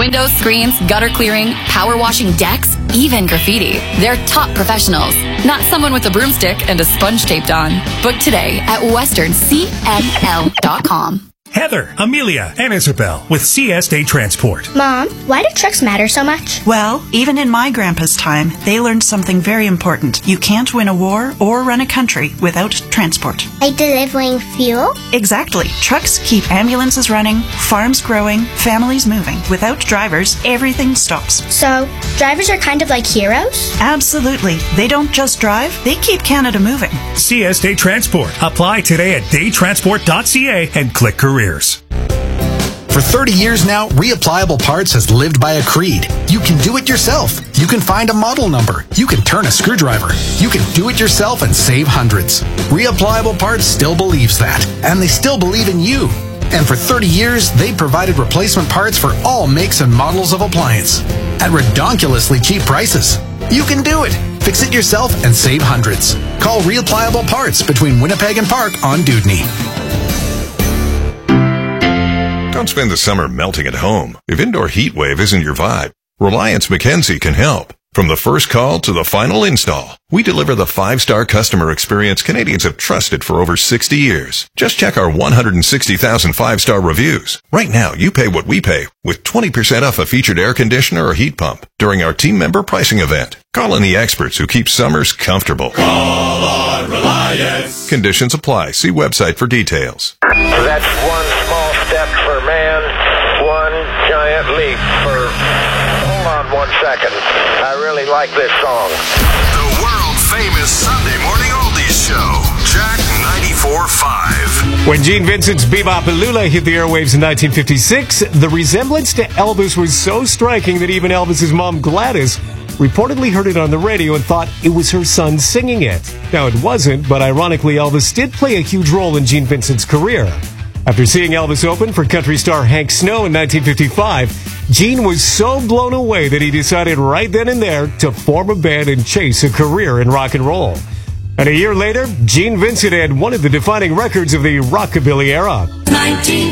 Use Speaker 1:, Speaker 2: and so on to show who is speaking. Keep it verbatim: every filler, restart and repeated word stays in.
Speaker 1: Windows, screens, gutter clearing, power washing decks, even graffiti. They're top professionals, not someone with a broomstick and a sponge taped on. Book today at western c n l dot com.
Speaker 2: Heather, Amelia, and Isabel with C S Day Transport.
Speaker 3: Mom, why do trucks matter so much?
Speaker 4: Well, even in my grandpa's time, they learned something very important. You can't win a war or run a country without transport.
Speaker 3: Like delivering fuel?
Speaker 4: Exactly. Trucks keep ambulances running, farms growing, families moving. Without drivers, everything stops.
Speaker 3: So, drivers are kind of like heroes?
Speaker 4: Absolutely. They don't just drive, they keep Canada moving.
Speaker 2: C S Day Transport. Apply today at day transport dot c a and click careers.
Speaker 5: For thirty years now, Reapplicable Parts has lived by a creed. You can do it yourself. You can find a model number. You can turn a screwdriver. You can do it yourself and save hundreds. Reapplicable Parts still believes that, and they still believe in you. And for thirty years, they provided replacement parts for all makes and models of appliance at redonkulously cheap prices. You can do it. Fix it yourself and save hundreds. Call Reapplicable Parts between Winnipeg and Park on Dewdney.
Speaker 6: Don't spend the summer melting at home. If indoor heat wave isn't your vibe, Reliance Mackenzie can help. From the first call to the final install, we deliver the five-star customer experience Canadians have trusted for over sixty years. Just check our one hundred sixty thousand five-star reviews. Right now, you pay what we pay with twenty percent off a featured air conditioner or heat pump during our team member pricing event. Call in the experts who keep summers comfortable.
Speaker 7: Call on Reliance.
Speaker 6: Conditions apply. See website for details.
Speaker 8: That's one small step for man, one giant leap for... Hold on one second. I really like this song.
Speaker 7: The world-famous Sunday Morning Oldies Show. Jack ninety-four point five.
Speaker 9: When Gene Vincent's Bebop-A-Lula hit the airwaves in nineteen fifty-six, the resemblance to Elvis was so striking that even Elvis's mom, Gladys, reportedly heard it on the radio and thought it was her son singing it. Now, it wasn't, but ironically, Elvis did play a huge role in Gene Vincent's career. After seeing Elvis open for country star Hank Snow in nineteen fifty-five, Gene was so blown away that he decided right then and there to form a band and chase a career in rock and roll. And a year later, Gene Vincent had one of the defining records of the rockabilly era.
Speaker 7: nineteen